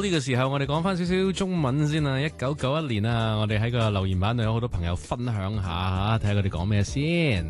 呢個時候，我哋講翻少少中文先啊。1991年啊，我哋喺個留言板度有好多朋友分享下吓，睇下佢哋講咩先。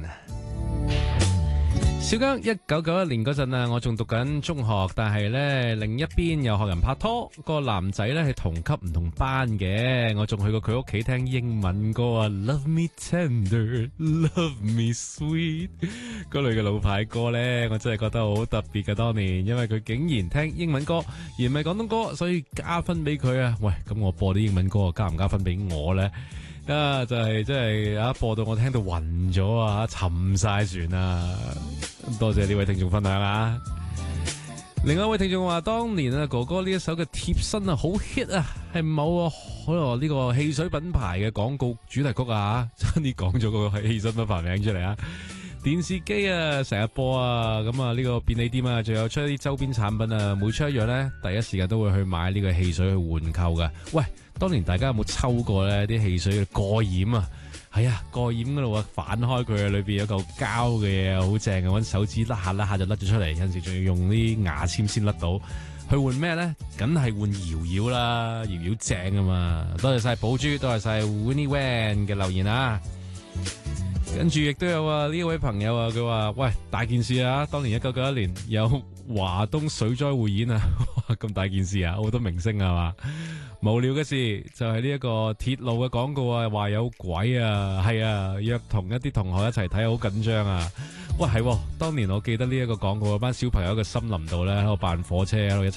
小姜，1991年嗰陣啊，我仲讀緊中學，但係呢另一邊又學人拍拖，個男仔呢係同級唔同班嘅，我仲去過佢屋企聽英文歌啊 ，Love Me Tender, Love Me Sweet，嗰類嘅老牌歌呢，我真係覺得好特別嘅當年，因為佢竟然聽英文歌而唔係廣東歌，所以加分俾佢啊！喂，咁我播啲英文歌加唔加分俾我呢？啊，就係真係啊，播到我聽到暈咗啊，沉晒船啊！多謝呢位聽眾分享啊！另外一位聽眾話，當年啊哥哥呢一首嘅貼身啊好 hit 啊，係某可能呢個汽水品牌嘅廣告主題曲啊，差啲講咗個汽水品牌名出嚟啊！電視機啊成日播啊，咁啊呢個便利店啊，仲有出一啲周邊產品啊，每出一樣呢，第一時間都會去買呢個汽水去換購噶。喂，當年大家有冇抽過呢啲汽水嘅蓋掩啊？係啊，蓋掩嗰度啊，反開佢啊，裏邊有嚿膠嘅嘢啊，好正啊，搵手指甩下就甩咗出嚟，有陣時仲要用啲牙籤先甩到。去換咩呢？梗係換搖搖啦，搖搖正啊嘛！多謝晒寶珠，多謝晒 Winnie Wan 嘅留言啊！跟住亦都有啊呢一位朋友啊，佢話喂，大件事啊，當年1991年有華東水災匯演啊，咁大件事啊，好多明星啊嘛。無聊嘅事就係呢一個鐵路嘅廣告啊，話有鬼啊，係啊，約同一啲同學一齊睇，好緊張啊。喂，係，當年我記得呢一個廣告，班小朋友喺個森林度咧喺度扮火車喺度一齊